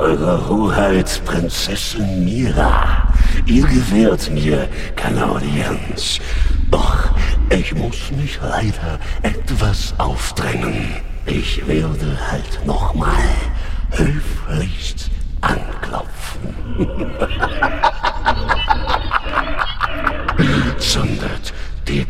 Eure Hoheit, Prinzessin Mira, ihr gewährt mir keine Audienz. Doch ich muss mich leider etwas aufdrängen. Ich werde halt nochmal höflichst anklopfen. Zündet